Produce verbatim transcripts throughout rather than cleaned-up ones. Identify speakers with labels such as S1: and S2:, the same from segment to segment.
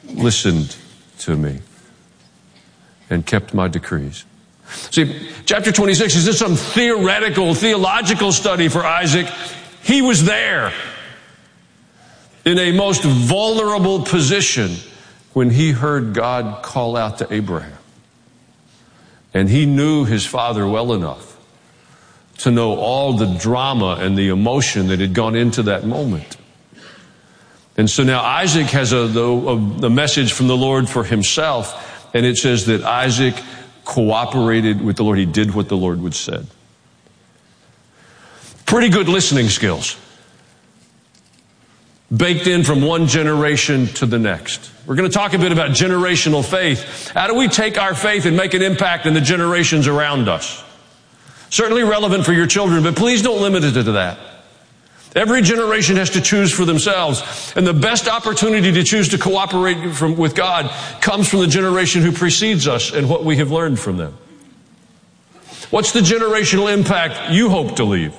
S1: listened to me and kept my decrees. See, chapter twenty-six isn't some theoretical, theological study for Isaac. He was there in a most vulnerable position when he heard God call out to Abraham. And he knew his father well enough to know all the drama and the emotion that had gone into that moment. And so now Isaac has a, a, a message from the Lord for himself, and it says that Isaac cooperated with the Lord. He did what the Lord would said. Pretty good listening skills, baked in from one generation to the next. We're going to talk a bit about generational faith. How do we take our faith and make an impact in the generations around us? Certainly relevant for your children, but please don't limit it to that. Every generation has to choose for themselves. And the best opportunity to choose to cooperate from, with God comes from the generation who precedes us and what we have learned from them. What's the generational impact you hope to leave?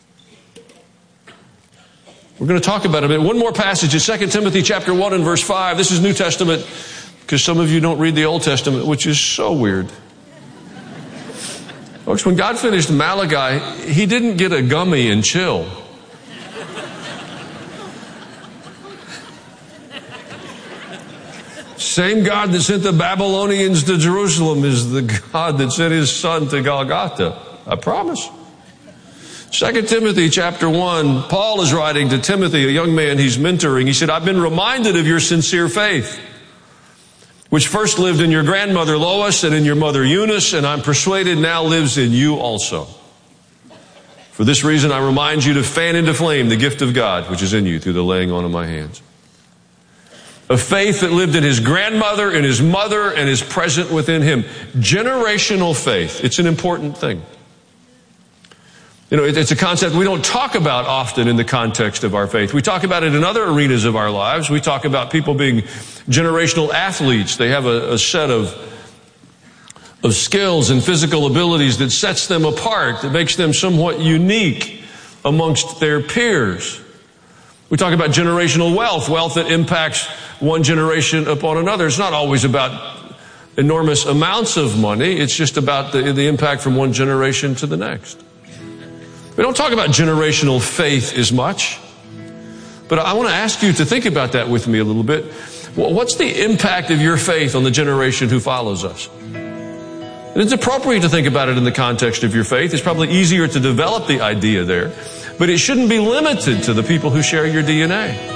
S1: We're going to talk about it a bit. One more passage is Second Timothy chapter one and verse five. This is New Testament because some of you don't read the Old Testament, which is so weird. Folks, when God finished Malachi, he didn't get a gummy and chill. Same God that sent the Babylonians to Jerusalem is the God that sent his son to Golgotha. I promise. Second Timothy chapter one, Paul is writing to Timothy, a young man he's mentoring. He said, I've been reminded of your sincere faith, which first lived in your grandmother Lois and in your mother Eunice, and I'm persuaded now lives in you also. For this reason, I remind you to fan into flame the gift of God, which is in you through the laying on of my hands. A faith that lived in his grandmother and his mother and is present within him. Generational faith. It's an important thing. You know, it's a concept we don't talk about often in the context of our faith. We talk about it in other arenas of our lives. We talk about people being generational athletes. They have a, a set of, of skills and physical abilities that sets them apart, that makes them somewhat unique amongst their peers. We talk about generational wealth, wealth that impacts one generation upon another. It's not always about enormous amounts of money. It's just about the, the impact from one generation to the next. We don't talk about generational faith as much, but I want to ask you to think about that with me a little bit. What's the impact of your faith on the generation who follows us? And it's appropriate to think about it in the context of your faith. It's probably easier to develop the idea there, but it shouldn't be limited to the people who share your D N A.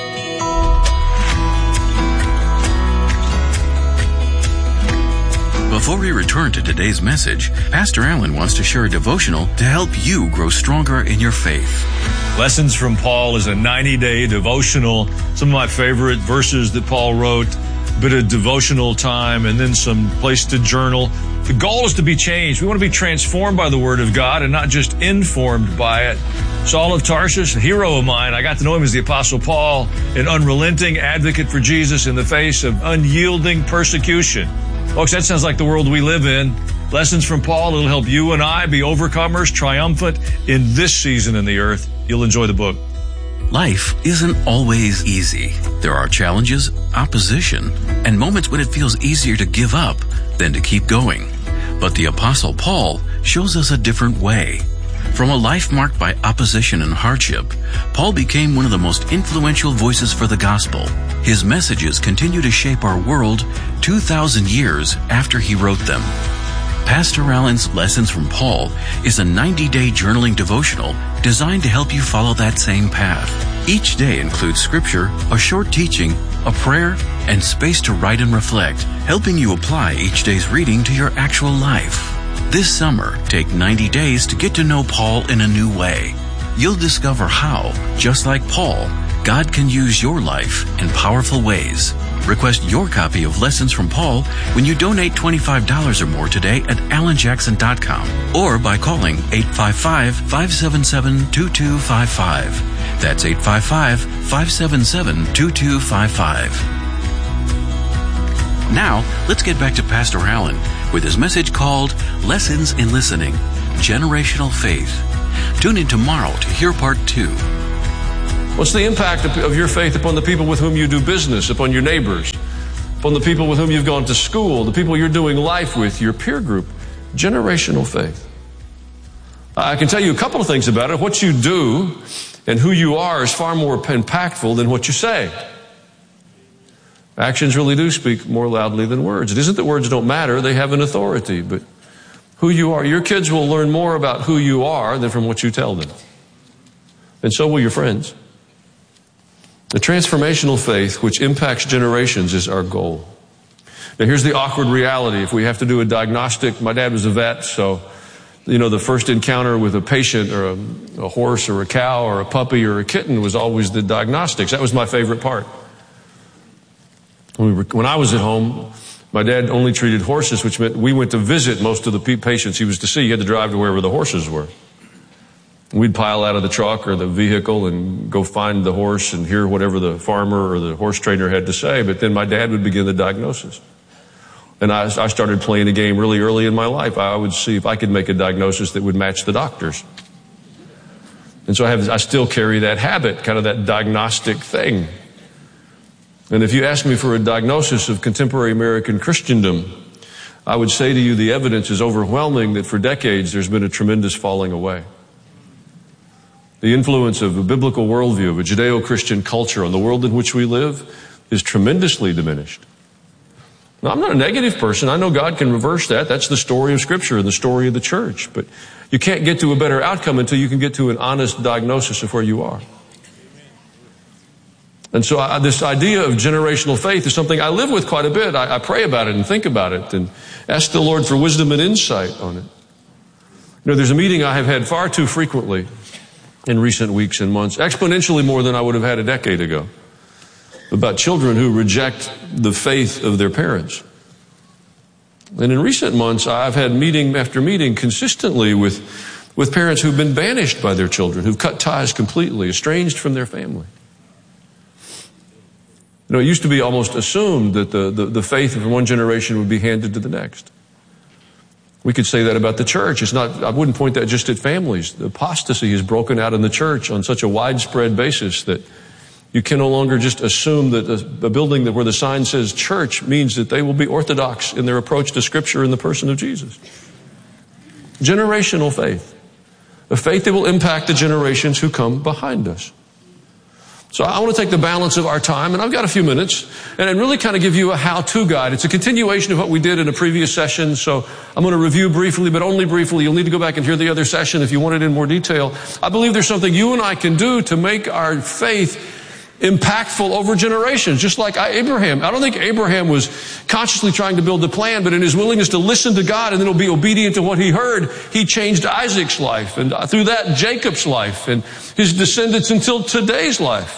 S2: Before we return to today's message, Pastor Allen wants to share a devotional to help you grow stronger in your faith.
S3: Lessons from Paul is a ninety-day devotional. Some of my favorite verses that Paul wrote, a bit of devotional time, and then some place to journal. The goal is to be changed. We want to be transformed by the Word of God and not just informed by it. Saul of Tarsus, a hero of mine, I got to know him as the Apostle Paul, an unrelenting advocate for Jesus in the face of unyielding persecution. Folks, that sounds like the world we live in. Lessons from Paul, it'll help you and I be overcomers, triumphant in this season in the earth. You'll enjoy the book.
S2: Life isn't always easy. There are challenges, opposition, and moments when it feels easier to give up than to keep going. But the Apostle Paul shows us a different way. From a life marked by opposition and hardship, Paul became one of the most influential voices for the gospel. His messages continue to shape our world two thousand years after he wrote them. Pastor Allen's Lessons from Paul is a ninety-day journaling devotional designed to help you follow that same path. Each day includes scripture, a short teaching, a prayer, and space to write and reflect, helping you apply each day's reading to your actual life. This summer, take ninety days to get to know Paul in a new way. You'll discover how, just like Paul, God can use your life in powerful ways. Request your copy of Lessons from Paul when you donate twenty-five dollars or more today at alan jackson dot com or by calling eight five five, five seven seven, two two five five. That's eight five five, five seven seven, two two five five. Now, let's get back to Pastor Allen with his message called Lessons in Listening, Generational Faith. Tune in tomorrow to hear part two.
S1: What's the impact of your faith upon the people with whom you do business, upon your neighbors, upon the people with whom you've gone to school, the people you're doing life with, your peer group? Generational faith. I can tell you a couple of things about it. What you do and who you are is far more impactful than what you say. Actions really do speak more loudly than words. It isn't that words don't matter, they have an authority, but who you are. Your kids will learn more about who you are than from what you tell them. And so will your friends. The transformational faith which impacts generations is our goal. Now here's the awkward reality. If we have to do a diagnostic, my dad was a vet, so you know, the first encounter with a patient or a, a horse or a cow or a puppy or a kitten was always the diagnostics. That was my favorite part. When, we were, when I was at home, my dad only treated horses, which meant we went to visit most of the patients he was to see. He had to drive to wherever the horses were. We'd pile out of the truck or the vehicle and go find the horse and hear whatever the farmer or the horse trainer had to say. But then my dad would begin the diagnosis. And I, I started playing a game really early in my life. I would see if I could make a diagnosis that would match the doctor's. And so I have, I still carry that habit, kind of that diagnostic thing. And if you ask me for a diagnosis of contemporary American Christendom, I would say to you the evidence is overwhelming that for decades there's been a tremendous falling away. The influence of a biblical worldview, of a Judeo-Christian culture on the world in which we live is tremendously diminished. Now, I'm not a negative person. I know God can reverse that. That's the story of Scripture and the story of the church. But you can't get to a better outcome until you can get to an honest diagnosis of where you are. And so I, this idea of generational faith is something I live with quite a bit. I, I pray about it and think about it and ask the Lord for wisdom and insight on it. You know, there's a meeting I have had far too frequently in recent weeks and months, exponentially more than I would have had a decade ago, about children who reject the faith of their parents. And in recent months, I've had meeting after meeting consistently with, with parents who've been banished by their children, who've cut ties completely, estranged from their family. You know, it used to be almost assumed that the, the, the faith of one generation would be handed to the next. We could say that about the church. It's not, I wouldn't point that just at families. The apostasy has broken out in the church on such a widespread basis that you can no longer just assume that a, a building that where the sign says church means that they will be orthodox in their approach to Scripture in the person of Jesus. Generational faith. A faith that will impact the generations who come behind us. So I want to take the balance of our time, and I've got a few minutes, and really kind of give you a how-to guide. It's a continuation of what we did in a previous session, so I'm going to review briefly, but only briefly. You'll need to go back and hear the other session if you want it in more detail. I believe there's something you and I can do to make our faith impactful over generations, just like Abraham. I don't think Abraham was consciously trying to build a plan, but in his willingness to listen to God and then be obedient to what he heard, he changed Isaac's life, and through that, Jacob's life, and his descendants until today's life.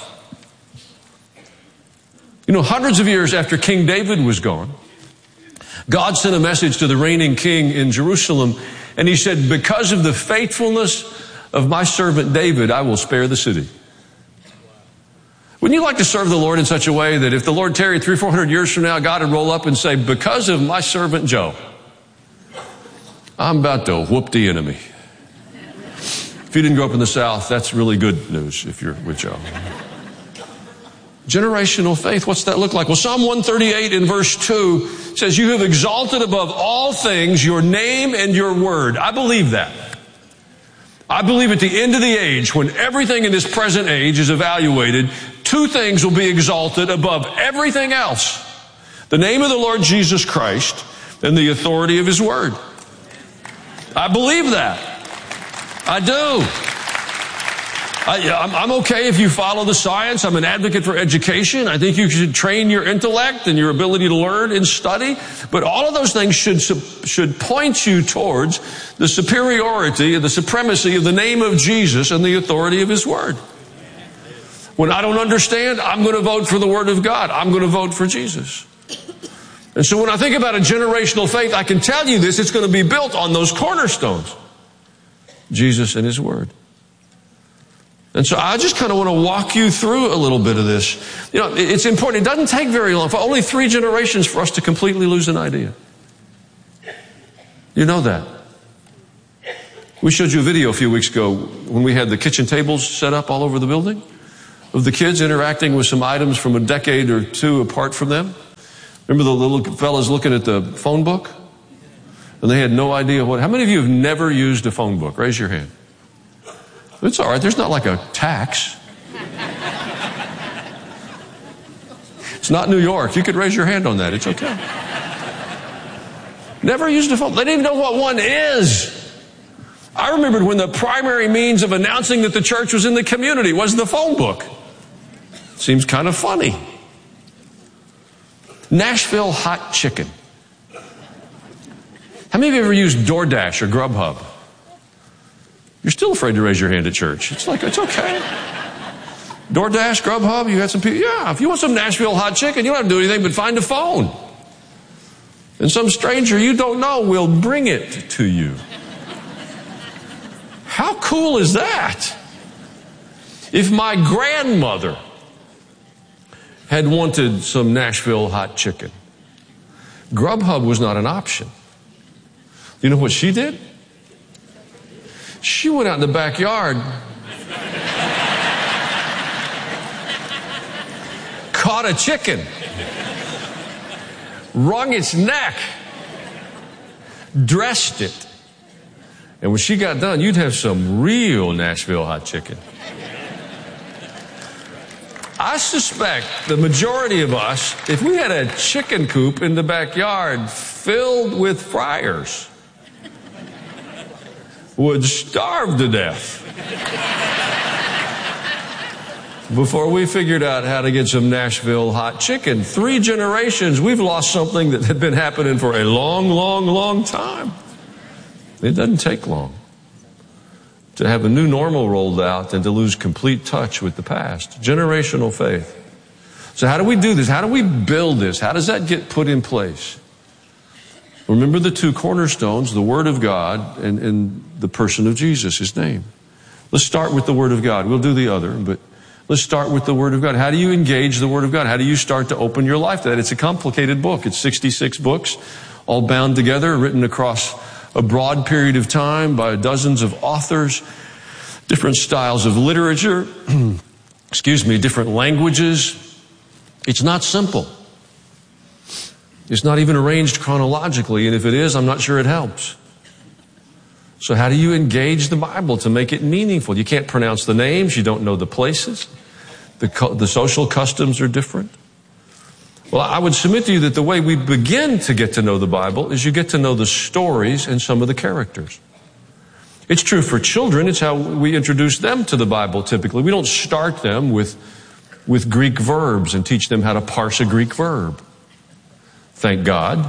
S1: You know, hundreds of years after King David was gone, God sent a message to the reigning king in Jerusalem, and he said, because of the faithfulness of my servant David, I will spare the city. Wouldn't you like to serve the Lord in such a way that if the Lord tarried three, four hundred years from now, God would roll up and say, because of my servant Joe, I'm about to whoop the enemy. If you didn't grow up in the South, that's really good news if you're with Joe. Generational faith, what's that look like? Well, Psalm one thirty-eight in verse two says, you have exalted above all things your name and your word. I believe that. I believe at the end of the age, when everything in this present age is evaluated, two things will be exalted above everything else. The name of the Lord Jesus Christ and the authority of His word. I believe that. I do. I, I'm okay if you follow the science. I'm an advocate for education. I think you should train your intellect and your ability to learn and study. But all of those things should should point you towards the superiority and the supremacy of the name of Jesus and the authority of His word. When I don't understand, I'm going to vote for the word of God. I'm going to vote for Jesus. And so when I think about a generational faith, I can tell you this, it's going to be built on those cornerstones. Jesus and His word. And so I just kind of want to walk you through a little bit of this. You know, it's important. It doesn't take very long, for only three generations for us to completely lose an idea. You know that. We showed you a video a few weeks ago when we had the kitchen tables set up all over the building. of the kids interacting with some items from a decade or two apart from them? Remember the little fellas looking at the phone book? And they had no idea what... How many of you have never used a phone book? Raise your hand. It's all right. There's not like a tax. It's not New York. You could raise your hand on that. It's okay. Never used a phone. They didn't even know what one is. I remembered when the primary means of announcing that the church was in the community was the phone book. Seems kind of funny. Nashville hot chicken. How many of you ever used DoorDash or Grubhub? You're still afraid to raise your hand at church. It's like, it's okay. DoorDash, Grubhub, you got some people. Yeah, if you want some Nashville hot chicken, you don't have to do anything but find a phone. And some stranger you don't know will bring it to you. How cool is that? If my grandmother had wanted some Nashville hot chicken, Grubhub was not an option. You know what she did? She went out in the backyard, caught a chicken, wrung its neck, dressed it. And when she got done, you'd have some real Nashville hot chicken. I suspect the majority of us, if we had a chicken coop in the backyard filled with fryers, would starve to death before we figured out how to get some Nashville hot chicken. Three generations, we've lost something that had been happening for a long, long, long time. It doesn't take long to have a new normal rolled out and to lose complete touch with the past. Generational faith. So how do we do this? How do we build this? How does that get put in place? Remember the two cornerstones, the Word of God and, and the person of Jesus, His name. Let's start with the Word of God. We'll do the other, but let's start with the Word of God. How do you engage the Word of God? How do you start to open your life to that? It's a complicated book. It's sixty-six books, all bound together, written across a broad period of time by dozens of authors, different styles of literature, excuse me, different languages. It's not simple. It's not even arranged chronologically, and if it is, I'm not sure it helps. So how do you engage the Bible to make it meaningful? You can't pronounce the names, you don't know the places, the, the social customs are different. Well, I would submit to you that the way we begin to get to know the Bible is you get to know the stories and some of the characters. It's true for children. It's how we introduce them to the Bible typically. We don't start them with, with Greek verbs and teach them how to parse a Greek verb. Thank God.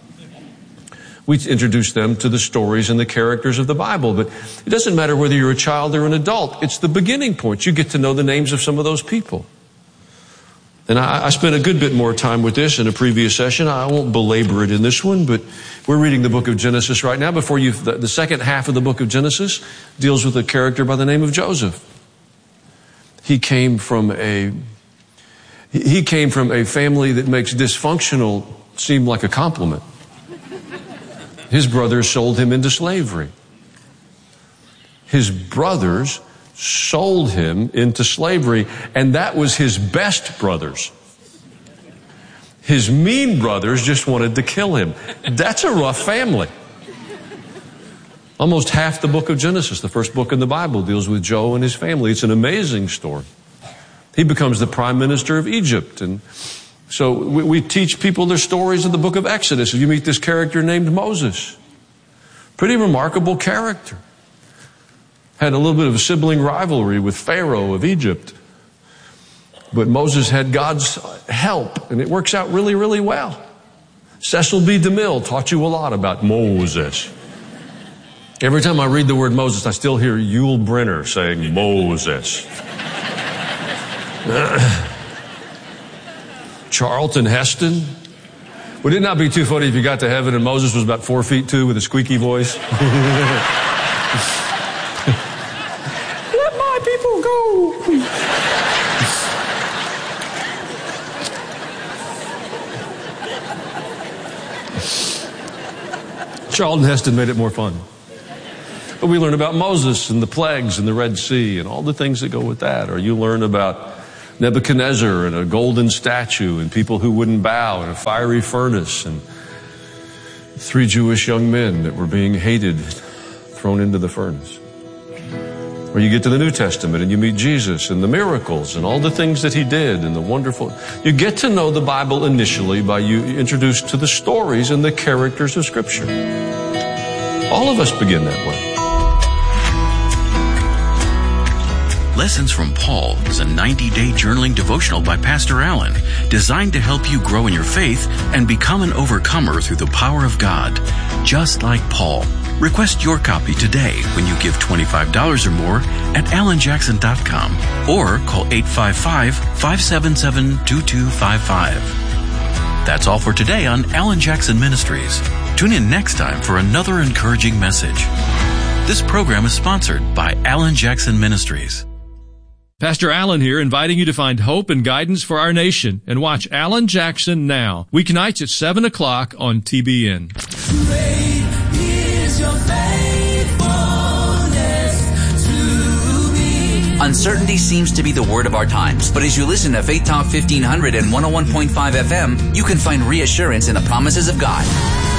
S1: We introduce them to the stories and the characters of the Bible. But it doesn't matter whether you're a child or an adult. It's the beginning point. You get to know the names of some of those people. And I, I spent a good bit more time with this in a previous session. I won't belabor it in this one, but we're reading the book of Genesis right now. Before you, the, the second half of the book of Genesis deals with a character by the name of Joseph. He came from a, he came from a family that makes dysfunctional seem like a compliment. His brothers sold him into slavery. His brothers sold him into slavery, and that was his best brothers. His mean brothers just wanted to kill him. That's a rough family. Almost half the book of Genesis, the first book in the Bible, deals with Joe and his family. It's an amazing story. He becomes the prime minister of Egypt, and so we, we teach people their stories in the book of Exodus. You meet this character named Moses. Pretty remarkable character. Had a little bit of a sibling rivalry with Pharaoh of Egypt. But Moses had God's help, and it works out really, really well. Cecil B. DeMille taught you a lot about Moses. Every time I read the word Moses, I still hear Yul Brynner saying Moses. Charlton Heston. Would it not be too funny if you got to heaven and Moses was about four feet two with a squeaky voice? Let my people go. Charlton Heston made it more fun. But we learn about Moses and the plagues and the Red Sea and all the things that go with that. Or you learn about Nebuchadnezzar and a golden statue and people who wouldn't bow and a fiery furnace and three Jewish young men that were being hated, thrown into the furnace. Or you get to the New Testament and you meet Jesus and the miracles and all the things that he did and the wonderful. You get to know the Bible initially by you introduced to the stories and the characters of Scripture. All of us begin that way.
S2: Lessons from Paul is a ninety-day journaling devotional by Pastor Allen, designed to help you grow in your faith and become an overcomer through the power of God, just like Paul. Request your copy today when you give twenty-five dollars or more at alan jackson dot com or call eight five five, five seven seven, two two five five. That's all for today on Alan Jackson Ministries. Tune in next time for another encouraging message. This program is sponsored by Alan Jackson Ministries.
S4: Pastor Allen here, inviting you to find hope and guidance for our nation and watch Alan Jackson Now, weeknights at seven o'clock on T B N.
S5: Great is your faithfulness to me.
S6: Uncertainty seems to be the word of our times, but as you listen to Faith Talk fifteen hundred and one oh one point five F M, you can find reassurance in the promises of God.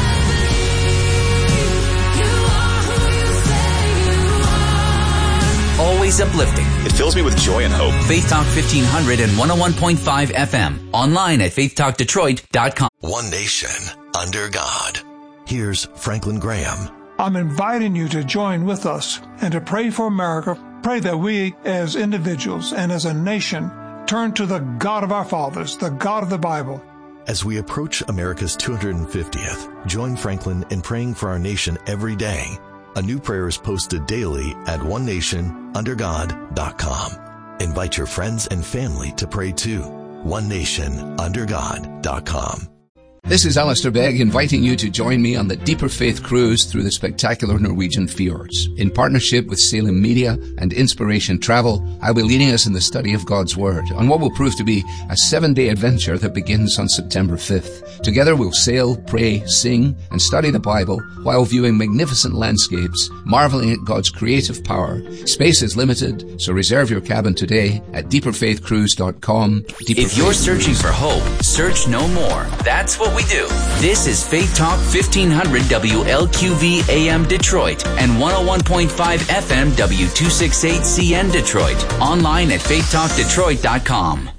S6: Always uplifting.
S7: It fills me with joy and hope.
S6: Faith Talk fifteen hundred and one oh one point five F M. Online at faith talk detroit dot com.
S8: One nation under God. Here's Franklin Graham.
S9: I'm inviting you to join with us and to pray for America. Pray that we as individuals and as a nation turn to the God of our fathers, the God of the Bible.
S8: As we approach America's two hundred fiftieth, join Franklin in praying for our nation every day. A new prayer is posted daily at one nation under god dot com. Invite your friends and family to pray too. one nation under god dot com.
S10: This is Alistair Begg inviting you to join me on the Deeper Faith Cruise through the spectacular Norwegian fjords. In partnership with Salem Media and Inspiration Travel, I'll be leading us in the study of God's Word on what will prove to be a seven-day adventure that begins on September fifth. Together we'll sail, pray, sing, and study the Bible while viewing magnificent landscapes, marveling at God's creative power. Space is limited, so reserve your cabin today at deeper faith cruise dot com. Deeper
S6: If you're searching for hope, search no more. That's what we do. This is Faith Talk fifteen hundred W L Q V A M Detroit and one oh one point five F M W two sixty-eight C N Detroit. Online at faith talk detroit dot com.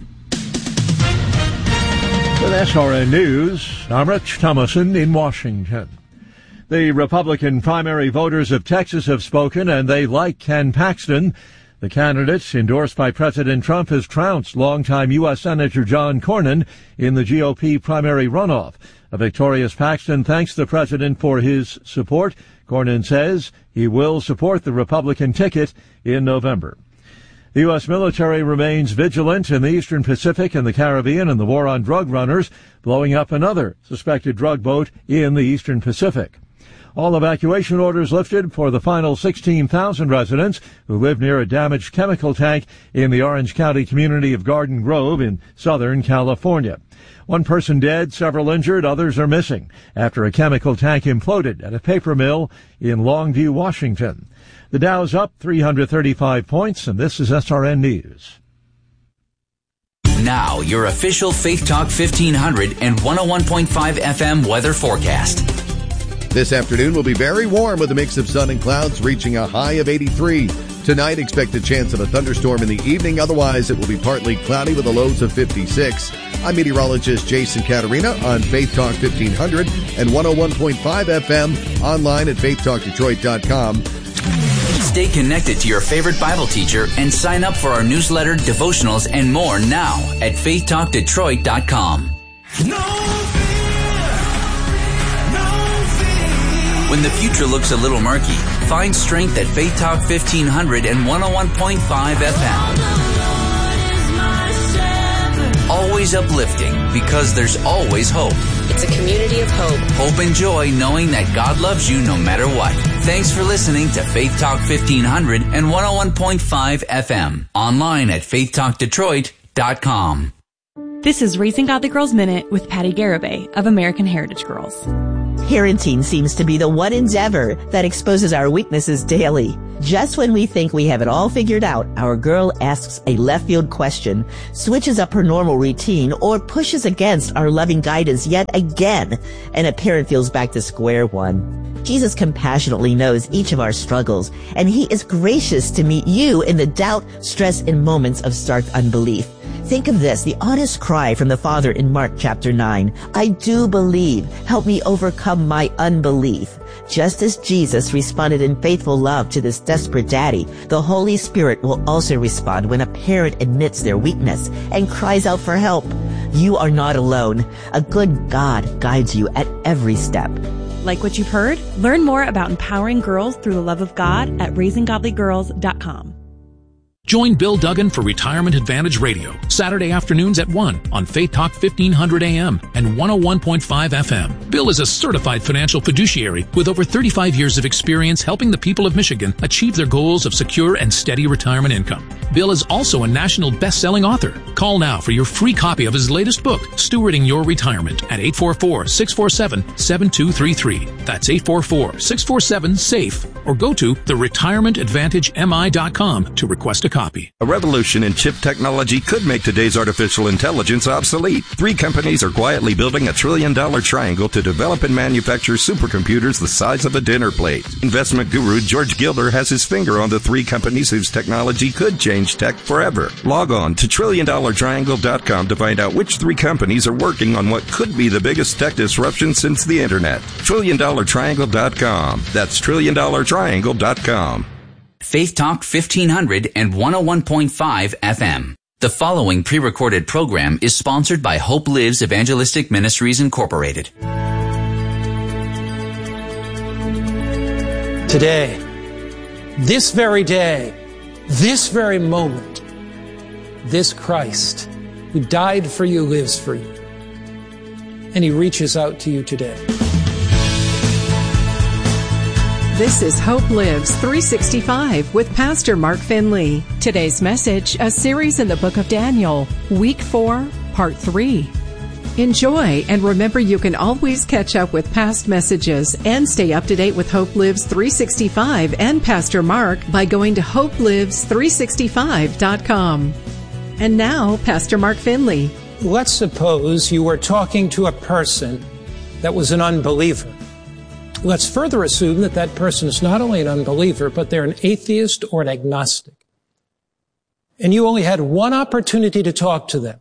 S11: With S R N News, I'm Rich Thomason in Washington. The Republican primary voters of Texas have spoken, and they like Ken Paxton. The candidate, endorsed by President Trump, has trounced longtime U S Senator John Cornyn in the G O P primary runoff. A victorious Paxton thanks the president for his support. Cornyn says he will support the Republican ticket in November. The U S military remains vigilant in the Eastern Pacific and the Caribbean in the war on drug runners, blowing up another suspected drug boat in the Eastern Pacific. All evacuation orders lifted for the final sixteen thousand residents who live near a damaged chemical tank in the Orange County community of Garden Grove in Southern California. One person dead, several injured, others are missing after a chemical tank imploded at a paper mill in Longview, Washington. The Dow's up three hundred thirty-five points, and this is S R N News.
S6: Now, your official Faith Talk fifteen hundred and one oh one point five F M weather forecast.
S12: This afternoon will be very warm with a mix of sun and clouds, reaching a high of eighty-three. Tonight, expect a chance of a thunderstorm in the evening. Otherwise, it will be partly cloudy with a lows of fifty-six. I'm meteorologist Jason Caterina on Faith Talk fifteen hundred and one oh one point five F M, online at faith talk detroit dot com.
S6: Stay connected to your favorite Bible teacher and sign up for our newsletter, devotionals, and more now at faith talk detroit dot com.
S5: No!
S6: When the future looks a little murky, find strength at Faith Talk fifteen hundred and one oh one point five F M. Always uplifting, because there's always hope.
S13: It's a community of hope.
S6: Hope and joy, knowing that God loves you no matter what. Thanks for listening to Faith Talk fifteen hundred and one oh one point five F M. Online at faith talk detroit dot com.
S14: This is Raising Godly Girls Minute with Patty Garibay of American Heritage Girls.
S7: Parenting seems to be the one endeavor that exposes our weaknesses daily. Just when we think we have it all figured out, our girl asks a left field question, switches up her normal routine, or pushes against our loving guidance yet again, and a parent feels back to square one. Jesus compassionately knows each of our struggles, and he is gracious to meet you in the doubt, stress, and moments of stark unbelief. Think of this, the honest cry from the Father in Mark chapter nine. I do believe. Help me overcome my unbelief. Just as Jesus responded in faithful love to this desperate daddy, the Holy Spirit will also respond when a parent admits their weakness and cries out for help. You are not alone. A good God guides you at every step.
S14: Like what you've heard? Learn more about empowering girls through the love of God at raising godly girls dot com.
S15: Join Bill Duggan for Retirement Advantage Radio, Saturday afternoons at one on Faith Talk fifteen hundred A M and one oh one point five F M. Bill is a certified financial fiduciary with over thirty-five years of experience helping the people of Michigan achieve their goals of secure and steady retirement income. Bill is also a national best-selling author. Call now for your free copy of his latest book, Stewarding Your Retirement, at eight four four, six four seven, seven two three three. That's eight four four, six four seven, SAFE, or go to the retirement advantage M I dot com to request a copy. Copy.
S16: A revolution in chip technology could make today's artificial intelligence obsolete. Three companies are quietly building a trillion-dollar triangle to develop and manufacture supercomputers the size of a dinner plate. Investment guru George Gilder has his finger on the three companies whose technology could change tech forever. Log on to trillion dollar triangle dot com to find out which three companies are working on what could be the biggest tech disruption since the Internet. trillion dollar triangle dot com. That's trillion dollar triangle dot com.
S6: Faith Talk fifteen hundred and one oh one point five F M. The following pre-recorded program is sponsored by Hope Lives Evangelistic Ministries Incorporated.
S17: Today, this very day, this very moment, this Christ who died for you lives for you. And he reaches out to you today.
S18: This is Hope Lives three sixty-five with Pastor Mark Finley. Today's message, a series in the book of Daniel, week four, part three. Enjoy, and remember you can always catch up with past messages and stay up to date with Hope Lives three sixty-five and Pastor Mark by going to hope lives three sixty-five dot com. And now, Pastor Mark Finley.
S17: Let's suppose you were talking to a person that was an unbeliever. Let's further assume that that person is not only an unbeliever, but they're an atheist or an agnostic. And you only had one opportunity to talk to them.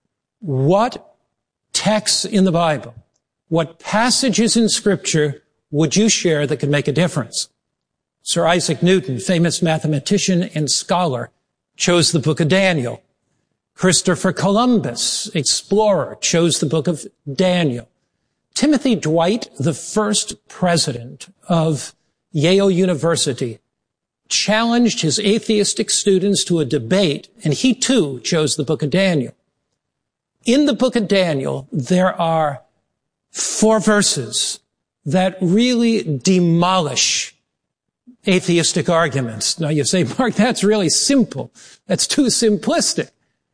S17: What texts in the Bible, what passages in Scripture would you share that could make a difference? Sir Isaac Newton, famous mathematician and scholar, chose the book of Daniel. Christopher Columbus, explorer, chose the book of Daniel. Timothy Dwight, the first president of Yale University, challenged his atheistic students to a debate, and he too chose the book of Daniel. In the book of Daniel, there are four verses that really demolish atheistic arguments. Now you say, Mark, that's really simple. That's too simplistic.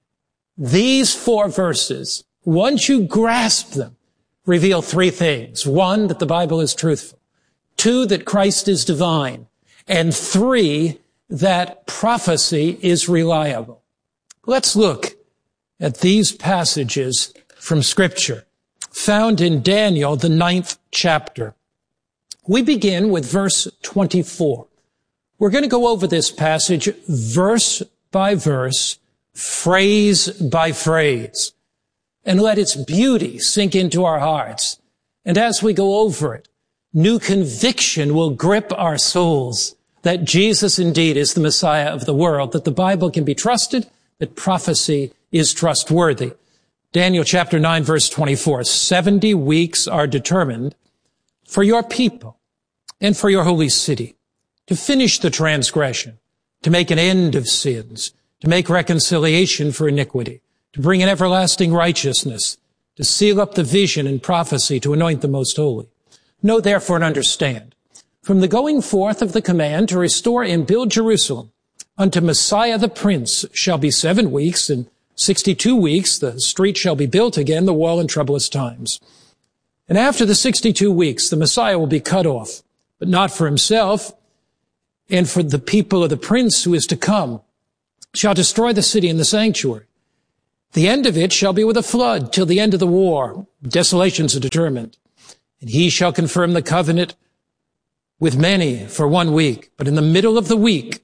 S17: These four verses, once you grasp them, reveal three things. One, that the Bible is truthful. Two, that Christ is divine. And three, that prophecy is reliable. Let's look at these passages from Scripture found in Daniel, the ninth chapter. We begin with verse twenty-four. We're going to go over this passage verse by verse, phrase by phrase, and let its beauty sink into our hearts. And as we go over it, new conviction will grip our souls that Jesus indeed is the Messiah of the world, that the Bible can be trusted, that prophecy is trustworthy. Daniel chapter nine, verse twenty-four, seventy weeks are determined for your people and for your holy city to finish the transgression, to make an end of sins, to make reconciliation for iniquity, to bring an everlasting righteousness, to seal up the vision and prophecy, to anoint the most holy. Know therefore and understand, from the going forth of the command to restore and build Jerusalem unto Messiah the Prince shall be seven weeks, and sixty-two weeks the street shall be built again, the wall in troublous times. And after the sixty-two weeks, the Messiah will be cut off, but not for himself and for the people of the prince who is to come, shall destroy the city and the sanctuary. The end of it shall be with a flood till the end of the war. Desolations are determined. And he shall confirm the covenant with many for one week. But in the middle of the week,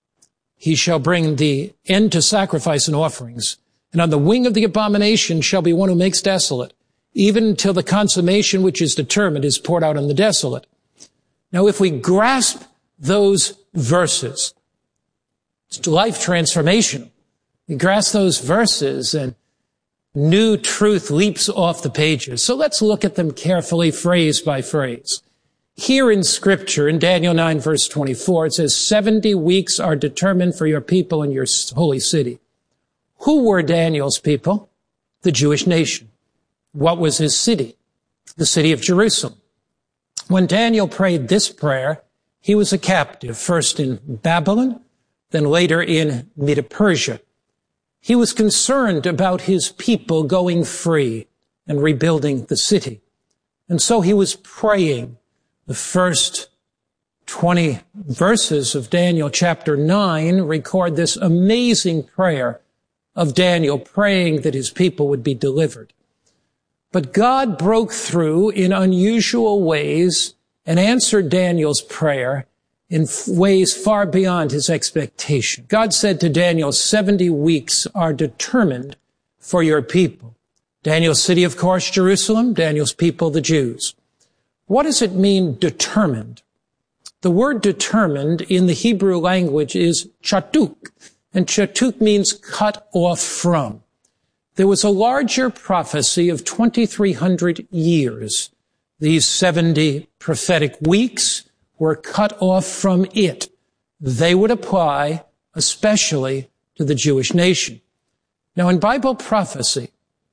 S17: he shall bring the end to sacrifice and offerings. And on the wing of the abomination shall be one who makes desolate, even until the consummation which is determined is poured out on the desolate. Now, if we grasp those verses, it's life transformational. We grasp those verses and new truth leaps off the pages. So let's look at them carefully, phrase by phrase. Here in Scripture, in Daniel nine, verse twenty-four, it says, seventy weeks are determined for your people and your holy city. Who were Daniel's people? The Jewish nation. What was his city? The city of Jerusalem. When Daniel prayed this prayer, he was a captive, first in Babylon, then later in Medo-Persia. He was concerned about his people going free and rebuilding the city. And so he was praying. The first twenty verses of Daniel chapter nine record this amazing prayer of Daniel praying that his people would be delivered. But God broke through in unusual ways and answered Daniel's prayer in ways far beyond his expectation. God said to Daniel, seventy weeks are determined for your people. Daniel's city, of course, Jerusalem, Daniel's people, the Jews. What does it mean, determined? The word determined in the Hebrew language is chatuk, and chatuk means cut off from. There was a larger prophecy of twenty-three hundred years. These seventy prophetic weeks were cut off from it. They would apply especially to the Jewish nation. Now, in Bible prophecy,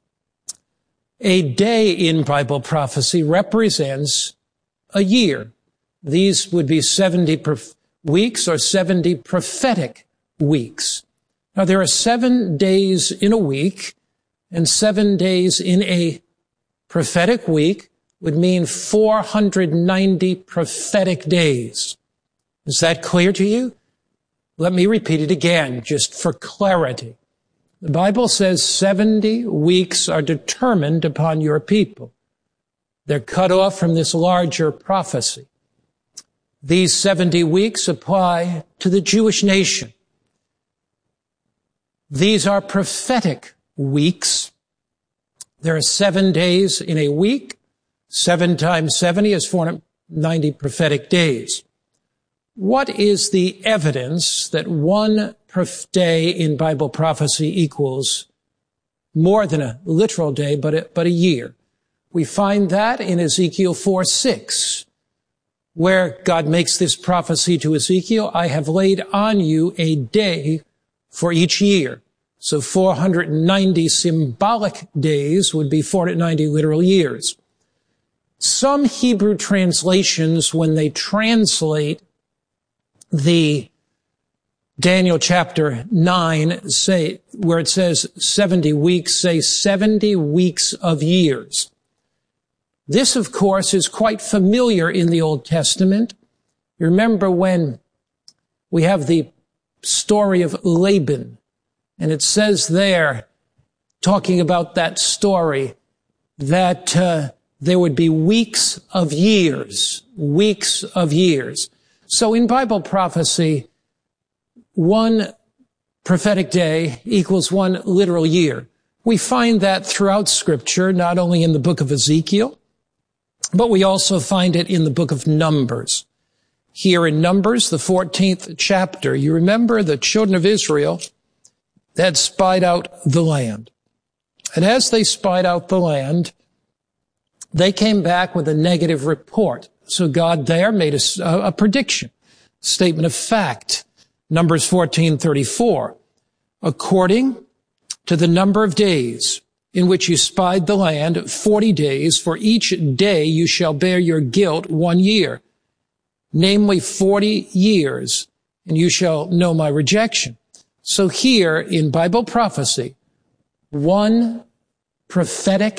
S17: a day in Bible prophecy represents a year. These would be seventy prof- weeks or seventy prophetic weeks. Now, there are seven days in a week, and seven days in a prophetic week would mean four hundred ninety prophetic days. Is that clear to you? Let me repeat it again, just for clarity. The Bible says seventy weeks are determined upon your people. They're cut off from this larger prophecy. These seventy weeks apply to the Jewish nation. These are prophetic weeks. There are seven days in a week. Seven times seventy is four hundred ninety prophetic days. What is the evidence that one day in Bible prophecy equals more than a literal day, but a, but a year? We find that in Ezekiel four six, where God makes this prophecy to Ezekiel, I have laid on you a day for each year. So four hundred ninety symbolic days would be four hundred ninety literal years. Some Hebrew translations, when they translate the Daniel chapter nine, say, where it says seventy weeks, say seventy weeks of years. This, of course, is quite familiar in the Old Testament. You remember when we have the story of Laban, and it says there, talking about that story, that uh, there would be weeks of years, weeks of years. So in Bible prophecy, one prophetic day equals one literal year. We find that throughout Scripture, not only in the book of Ezekiel, but we also find it in the book of Numbers. Here in Numbers, the fourteenth chapter, you remember the children of Israel that spied out the land. And as they spied out the land, they came back with a negative report. So God there made a, a prediction, statement of fact. Numbers fourteen thirty-four. According to the number of days in which you spied the land, forty days, for each day you shall bear your guilt one year, namely forty years, and you shall know my rejection. So here in Bible prophecy, one prophetic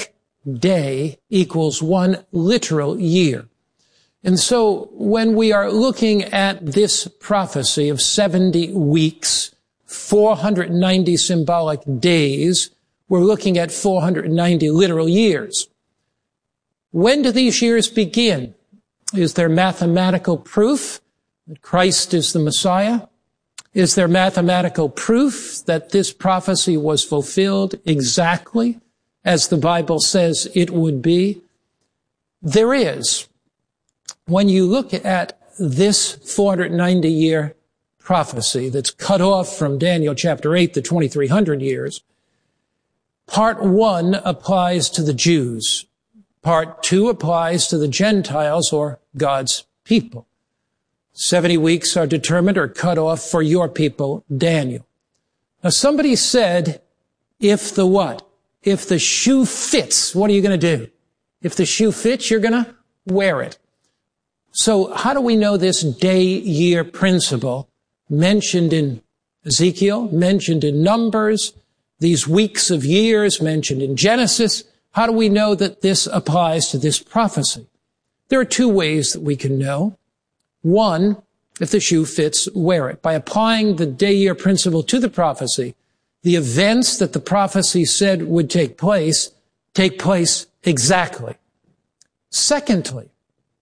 S17: day equals one literal year. And so when we are looking at this prophecy of seventy weeks, four hundred ninety symbolic days, we're looking at four hundred ninety literal years. When do these years begin? Is there mathematical proof that Christ is the Messiah? Is there mathematical proof that this prophecy was fulfilled exactly as the Bible says it would be? There is. When you look at this four hundred ninety year prophecy that's cut off from Daniel chapter eight, the twenty-three hundred years, part one applies to the Jews. Part two applies to the Gentiles or God's people. seventy weeks are determined or cut off for your people, Daniel. Now somebody said, if the what? If the shoe fits, what are you going to do? If the shoe fits, you're going to wear it. So how do we know this day-year principle mentioned in Ezekiel, mentioned in Numbers, these weeks of years mentioned in Genesis? How do we know that this applies to this prophecy? There are two ways that we can know. One, if the shoe fits, wear it. By applying the day-year principle to the prophecy, the events that the prophecy said would take place, take place exactly. Secondly,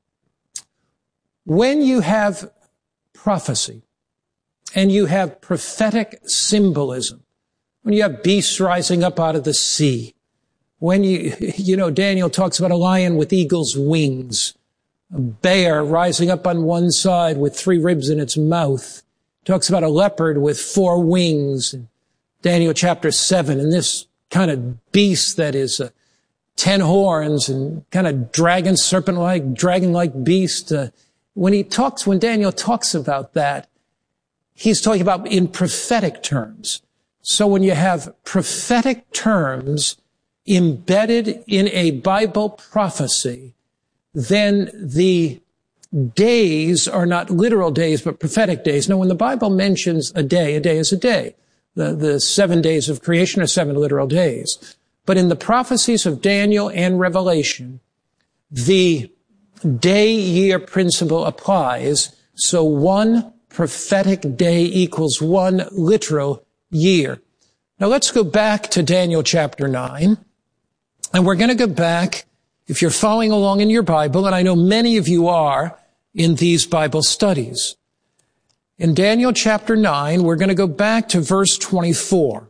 S17: when you have prophecy and you have prophetic symbolism, when you have beasts rising up out of the sea, when you, you know, Daniel talks about a lion with eagle's wings, a bear rising up on one side with three ribs in its mouth, talks about a leopard with four wings, in Daniel chapter seven, and this kind of beast that is uh, ten horns and kind of dragon, serpent-like, dragon-like beast, uh, When he talks, when Daniel talks about that, he's talking about in prophetic terms. So when you have prophetic terms embedded in a Bible prophecy, then the days are not literal days, but prophetic days. Now, when the Bible mentions a day, a day is a day. The, the seven days of creation are seven literal days. But in the prophecies of Daniel and Revelation, the day-year principle applies, so one prophetic day equals one literal year. Now let's go back to Daniel chapter nine, and we're going to go back, if you're following along in your Bible, and I know many of you are in these Bible studies. In Daniel chapter nine, we're going to go back to verse twenty-four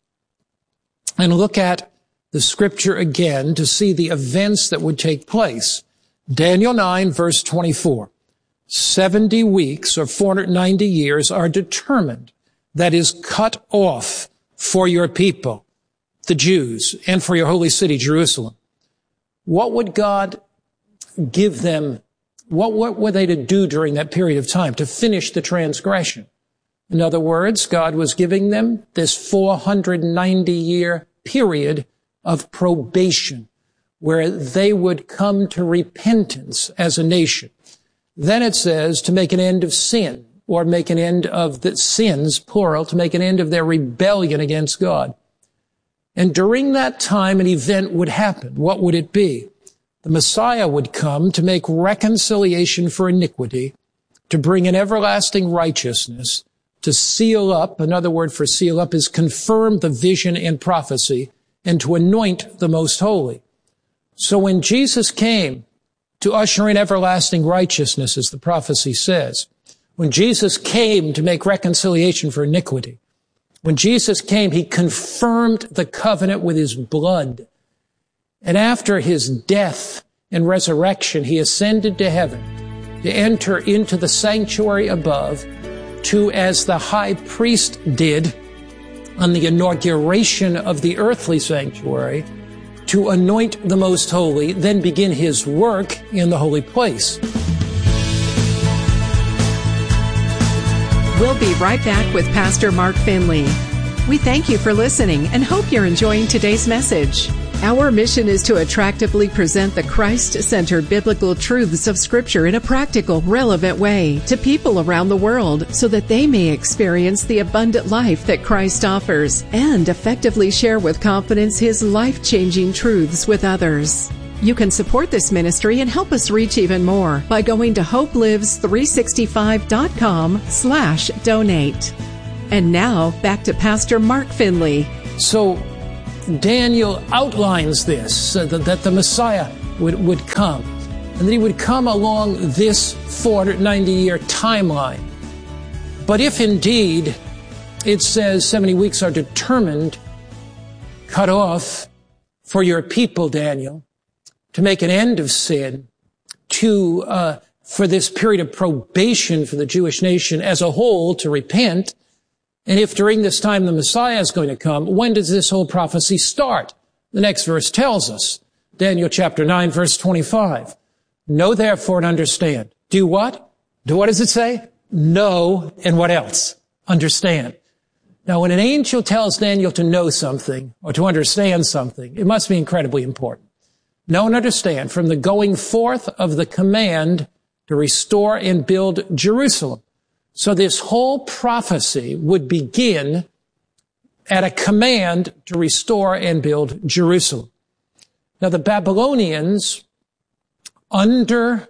S17: and look at the scripture again to see the events that would take place. Daniel nine, verse twenty-four. seventy weeks, or four hundred ninety years, are determined, that is, cut off for your people, the Jews, and for your holy city, Jerusalem. What would God give them? What, what were they to do during that period of time? To finish the transgression. In other words, God was giving them this four hundred ninety year period of probation, where they would come to repentance as a nation. Then it says to make an end of sin, or make an end of the sins, plural, to make an end of their rebellion against God. And during that time, an event would happen. What would it be? The Messiah would come to make reconciliation for iniquity, to bring an everlasting righteousness, to seal up, another word for seal up is confirm the vision and prophecy, and to anoint the most holy. So when Jesus came to usher in everlasting righteousness, as the prophecy says, when Jesus came to make reconciliation for iniquity, when Jesus came, he confirmed the covenant with his blood. And after his death and resurrection, he ascended to heaven to enter into the sanctuary above, to, as the high priest did on the inauguration of the earthly sanctuary, to anoint the most holy, then begin his work in the holy place.
S18: We'll be right back with Pastor Mark Finley. We thank you for listening and hope you're enjoying today's message. Our mission is to attractively present the Christ-centered biblical truths of Scripture in a practical, relevant way to people around the world so that they may experience the abundant life that Christ offers and effectively share with confidence His life-changing truths with others. You can support this ministry and help us reach even more by going to hope lives three sixty-five dot com slash donate. And now, back to Pastor Mark Finley.
S17: So, Daniel outlines this, uh, that, that the Messiah would, would come, and that he would come along this four hundred ninety year timeline. But if indeed it says seventy weeks are determined, cut off for your people, Daniel, to make an end of sin, to uh, for this period of probation for the Jewish nation as a whole to repent, and if during this time the Messiah is going to come, when does this whole prophecy start? The next verse tells us, Daniel chapter nine, verse twenty-five. Know therefore and understand. Do what? Do what does it say? Know and what else? Understand. Now, when an angel tells Daniel to know something or to understand something, it must be incredibly important. Know and understand from the going forth of the command to restore and build Jerusalem. So this whole prophecy would begin at a command to restore and build Jerusalem. Now, the Babylonians, under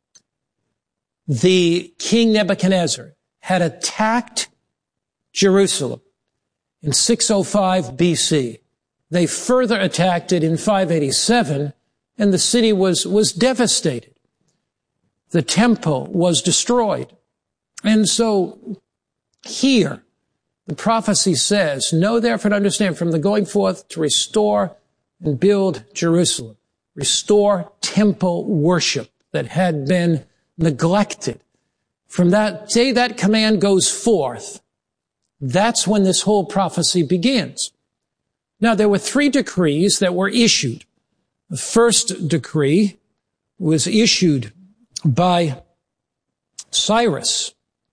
S17: the King Nebuchadnezzar, had attacked Jerusalem in six oh five B C. They further attacked it in five eighty-seven, and the city was, was devastated. The temple was destroyed. And so here, the prophecy says, know therefore and understand from the going forth to restore and build Jerusalem, restore temple worship that had been neglected. From that day that command goes forth, that's when this whole prophecy begins. Now, there were three decrees that were issued. The first decree was issued by Cyrus,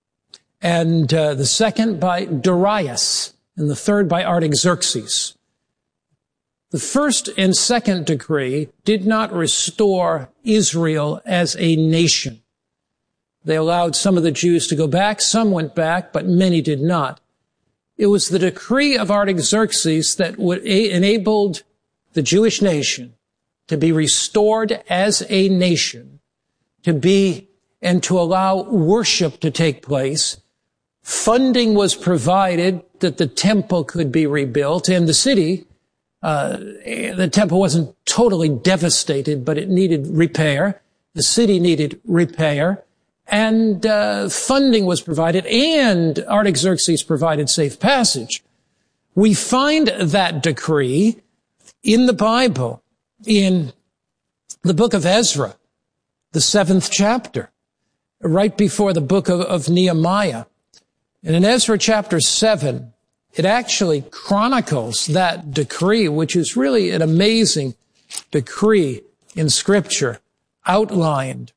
S17: and uh, the second by Darius, and the third by Artaxerxes. The first and second decree did not restore Israel as a nation. They allowed some of the Jews to go back, some went back, but many did not. It was the decree of Artaxerxes that would a- enabled the Jewish nation to be restored as a nation, to be and to allow worship to take place. Funding was provided that the temple could be rebuilt, and the city, uh, the temple wasn't totally devastated, but it needed repair. The city needed repair, and uh, funding was provided, and Artaxerxes provided safe passage. We find that decree in the Bible, in the book of Ezra, the seventh chapter, right before the book of, of Nehemiah. And in Ezra chapter seven, it actually chronicles that decree, which is really an amazing decree in Scripture, outlined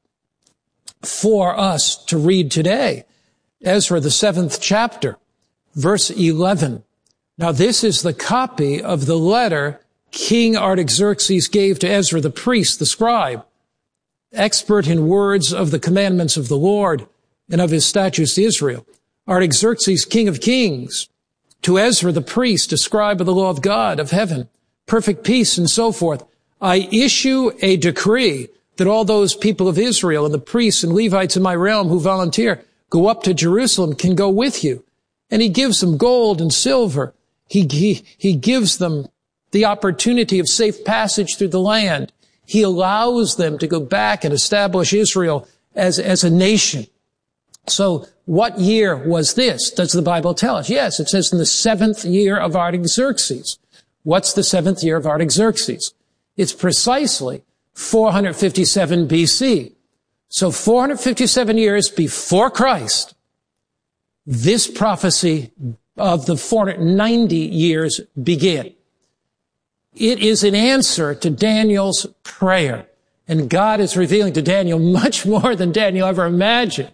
S17: for us to read today. Ezra, the seventh chapter, verse eleven. Now, this is the copy of the letter King Artaxerxes gave to Ezra the priest, the scribe, expert in words of the commandments of the Lord and of his statutes to Israel. Artaxerxes, king of kings, to Ezra the priest, a scribe of the law of God of heaven, perfect peace and so forth. I issue a decree that all those people of Israel and the priests and Levites in my realm who volunteer go up to Jerusalem can go with you. And he gives them gold and silver. He, he, he gives them the opportunity of safe passage through the land. He allows them to go back and establish Israel as, as a nation. So what year was this? Does the Bible tell us? Yes, it says in the seventh year of Artaxerxes. What's the seventh year of Artaxerxes? It's precisely four hundred fifty-seven B C. So four hundred fifty-seven years before Christ, this prophecy of the four hundred ninety years began. It is an answer to Daniel's prayer. And God is revealing to Daniel much more than Daniel ever imagined.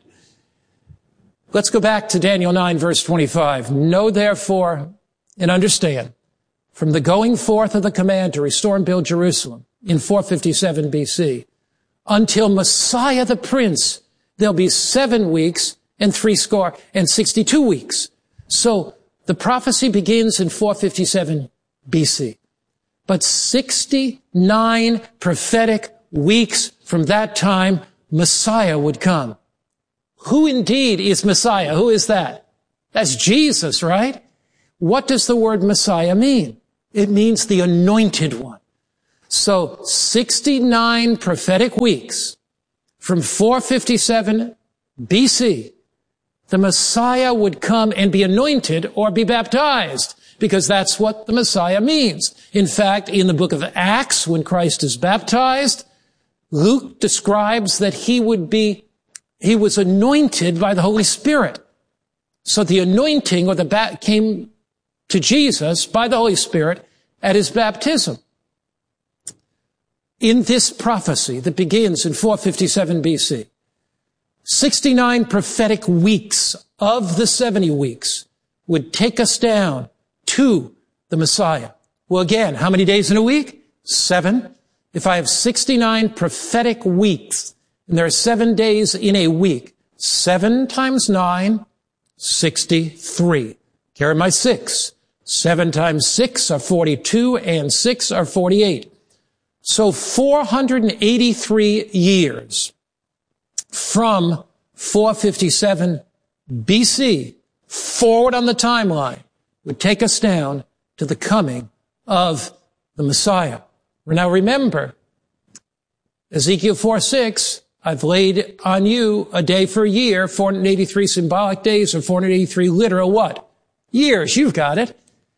S17: Let's go back to Daniel nine, verse twenty-five. Know therefore and understand from the going forth of the command to restore and build Jerusalem in four fifty-seven B C until Messiah the Prince, there'll be seven weeks and three score and sixty-two weeks. So the prophecy begins in four fifty-seven B C. But sixty-nine prophetic weeks from that time, Messiah would come. Who indeed is Messiah? Who is that? That's Jesus, right? What does the word Messiah mean? It means the anointed one. So sixty-nine prophetic weeks from four fifty-seven B C, the Messiah would come and be anointed or be baptized, because that's what the Messiah means. In fact, in the book of Acts, when Christ is baptized, Luke describes that he would be, he was anointed by the Holy Spirit. So the anointing or the ba- came to Jesus by the Holy Spirit at his baptism. In this prophecy that begins in four fifty-seven B C, sixty-nine prophetic weeks of the seventy weeks would take us down to the Messiah. Well, again, how many days in a week? Seven. If I have sixty-nine prophetic weeks, and there are seven days in a week, seven times nine, sixty-three. Carry my six. Seven times six are forty-two, and six are forty-eight. So four hundred eighty-three years from four fifty-seven B C forward on the timeline would take us down to the coming of the Messiah. Now remember, Ezekiel four six, I've laid on you a day for a year, four hundred eighty-three symbolic days, or four hundred eighty-three literal what? Years. You've got it.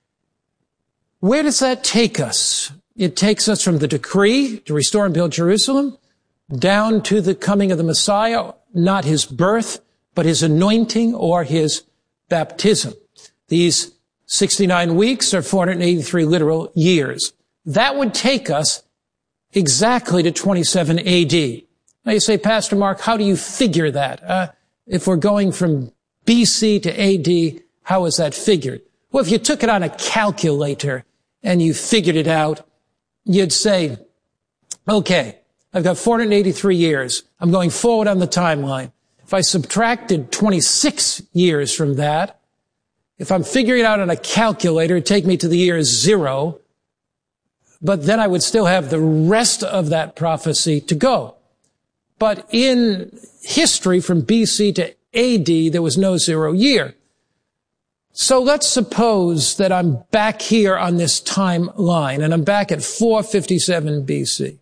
S17: Where does that take us? It takes us from the decree to restore and build Jerusalem down to the coming of the Messiah, not his birth, but his anointing or his baptism. These sixty-nine weeks are four hundred eighty-three literal years. That would take us exactly to twenty-seven A D. Now you say, Pastor Mark, how do you figure that? Uh, if we're going from B C to A D, how is that figured? Well, if you took it on a calculator and you figured it out, you'd say, okay, I've got four hundred eighty-three years. I'm going forward on the timeline. If I subtracted twenty-six years from that, if I'm figuring it out on a calculator, it'd take me to the year zero, but then I would still have the rest of that prophecy to go. But in history, from B C to A D, there was no zero year. So let's suppose that I'm back here on this timeline, and I'm back at four fifty-seven B C.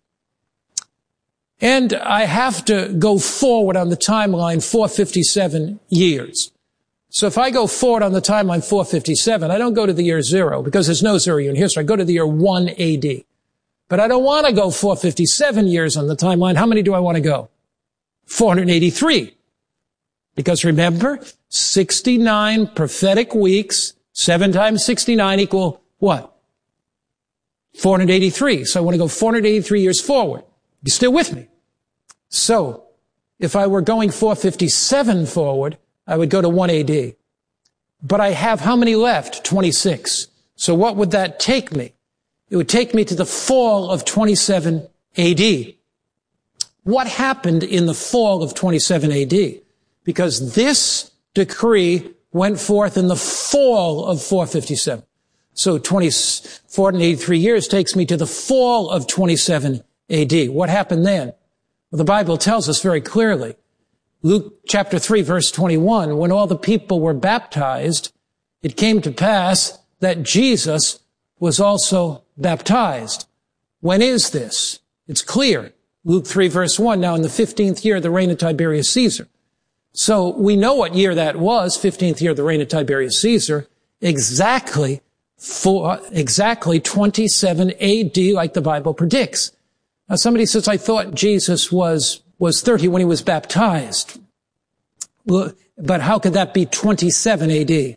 S17: And I have to go forward on the timeline four fifty-seven years. So if I go forward on the timeline four fifty-seven, I don't go to the year zero, because there's no zero year in history. I go to the year one A D. But I don't want to go four fifty-seven years on the timeline. How many do I want to go? four hundred eighty-three. Because remember, sixty-nine prophetic weeks, seven times sixty-nine equal what? four hundred eighty-three. So I want to go four hundred eighty-three years forward. You still with me? So if I were going four fifty-seven forward, I would go to one A D. But I have how many left? twenty-six. So what would that take me? It would take me to the fall of twenty-seven A D. What happened in the fall of twenty-seven A D? Because this decree went forth in the fall of four fifty-seven. So four hundred eighty-three years takes me to the fall of twenty-seven A D. What happened then? Well, the Bible tells us very clearly. Luke chapter three, verse twenty-one, when all the people were baptized, it came to pass that Jesus was also baptized. When is this? It's clear. Luke three, verse one, now in the fifteenth year of the reign of Tiberius Caesar. So we know what year that was, fifteenth year of the reign of Tiberius Caesar, exactly for, exactly twenty-seven A D, like the Bible predicts. Now somebody says, I thought Jesus was, was thirty when he was baptized. Well, but how could that be twenty-seven A D?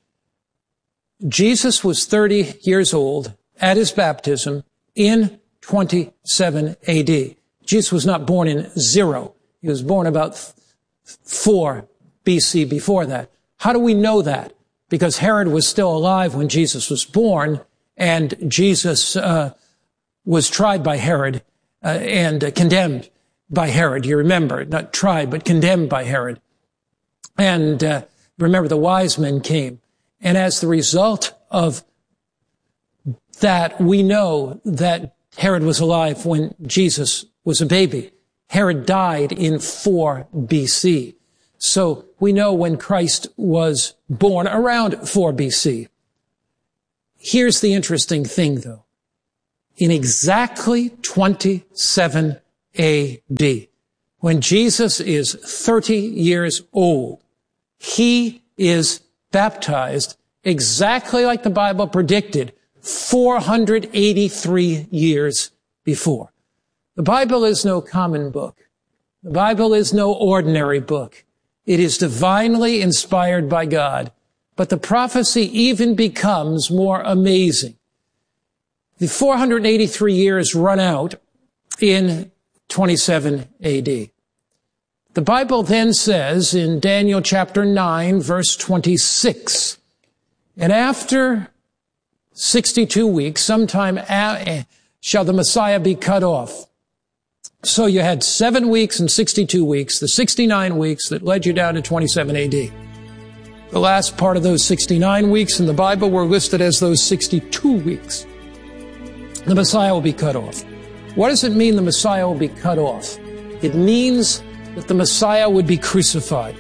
S17: Jesus was thirty years old at his baptism in twenty-seven A D. Jesus was not born in zero. He was born about four B C before that. How do we know that? Because Herod was still alive when Jesus was born, and Jesus uh, was tried by Herod uh, and uh, condemned by Herod. You remember, not tried, but condemned by Herod. And uh, remember, the wise men came. And as the result of that, we know that Herod was alive when Jesus was a baby. Herod died in four B C. So we know when Christ was born around four B C. Here's the interesting thing, though. In exactly twenty-seven A D, when Jesus is thirty years old, he is baptized exactly like the Bible predicted four hundred eighty-three years before. The Bible is no common book. The Bible is no ordinary book. It is divinely inspired by God. But the prophecy even becomes more amazing. The four hundred eighty-three years run out in twenty-seven A D. The Bible then says in Daniel chapter nine, verse twenty-six, and after sixty-two weeks, sometime a- shall the Messiah be cut off. So you had seven weeks and sixty-two weeks, the sixty-nine weeks that led you down to twenty-seven A D. The last part of those sixty-nine weeks in the Bible were listed as those sixty-two weeks. The Messiah will be cut off. What does it mean the Messiah will be cut off? It means that the Messiah would be crucified.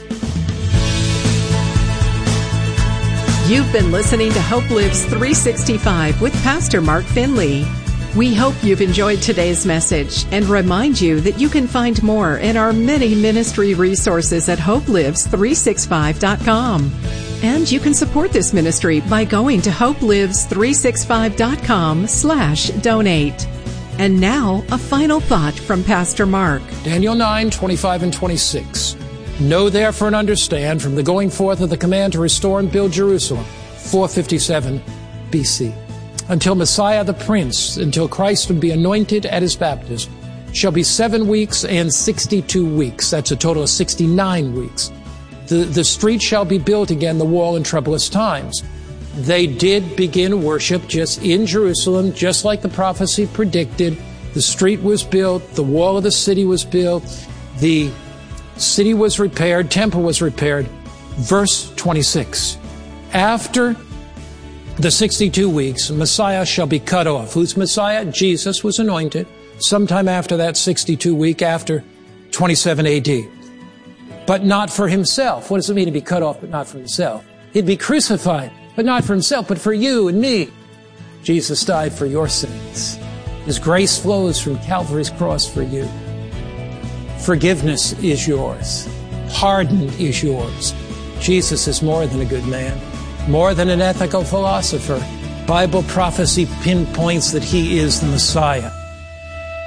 S18: You've been listening to Hope Lives three sixty-five with Pastor Mark Finley. We hope you've enjoyed today's message and remind you that you can find more in our many ministry resources at hope lives three sixty-five dot com. And you can support this ministry by going to hope lives three sixty-five dot com slash donate. And now, a final thought from Pastor Mark.
S17: Daniel nine, twenty-five and twenty-six. Know therefore and understand from the going forth of the command to restore and build Jerusalem, four fifty-seven B C, until Messiah the Prince, until Christ would be anointed at his baptism, shall be seven weeks and sixty-two weeks. That's a total of sixty-nine weeks. The, the street shall be built again, the wall in troublous times. They did begin worship just in Jerusalem, just like the prophecy predicted. The street was built, the wall of the city was built, the city was repaired, temple was repaired. Verse twenty-six. After the sixty-two weeks, Messiah shall be cut off. Who's Messiah? Jesus was anointed sometime after that sixty-two week, after twenty-seven A D. But not for himself. What does it mean to be cut off but not for himself? He'd be crucified, but not for himself, but for you and me. Jesus died for your sins. His grace flows from Calvary's cross for you. Forgiveness is yours. Pardon is yours. Jesus is more than a good man, more than an ethical philosopher. Bible prophecy pinpoints that he is the Messiah.